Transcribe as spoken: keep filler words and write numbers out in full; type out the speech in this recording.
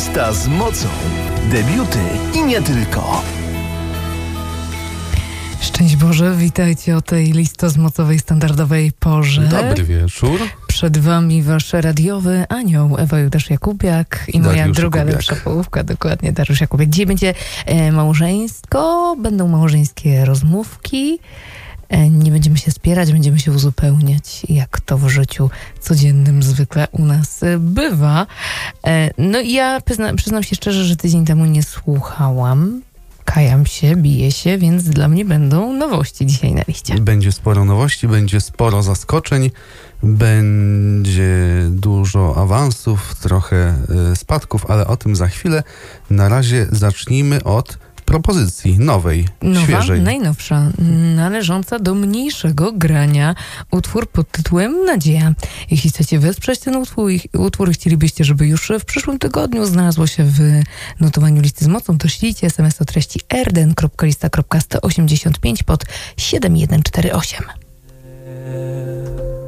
Lista z mocą. Debiuty i nie tylko. Szczęść Boże, witajcie o tej listozmocowej standardowej porze. Dobry wieczór. Przed wami wasz radiowy anioł Ewa Judasz-Jakubiak i moja Dariusz druga Jakubiak. lepsza połówka, dokładnie Dariusz Jakubiak. Dzisiaj będzie e, małżeństwo, będą małżeńskie rozmówki. E, nie będziemy się spierać, będziemy się uzupełniać, jak to w życiu codziennym zwykle u nas e, bywa. E, no i ja przyzna, przyznam się szczerze, że tydzień temu nie słuchałam. Kajam się, biję się, więc dla mnie będą nowości dzisiaj na liście. Będzie sporo nowości, będzie sporo zaskoczeń, będzie dużo awansów, trochę y, spadków, ale o tym za chwilę. Na razie zacznijmy od propozycji nowej, Nowa, świeżej. najnowsza, należąca do mniejszego grania. Utwór pod tytułem Nadzieja. Jeśli chcecie wesprzeć ten utwór, utwór chcielibyście, żeby już w przyszłym tygodniu znalazło się w notowaniu listy z mocą, to ślijcie es em es o treści r d n kropka lista kropka sto osiemdziesiąt pięć pod siedem jeden cztery osiem.